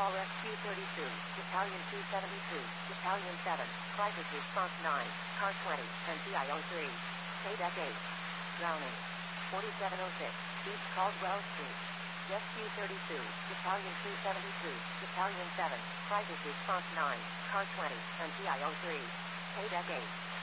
Call Rescue 32, Battalion 272, Battalion 7, Crisis Response 9, Car 20, and PIO 3. Payback 8. Drowning. 4706, East Caldwell Street. Rescue 32, Battalion 272, Battalion 7, Crisis Response 9, Car 20, and PIO 3. Payback 8.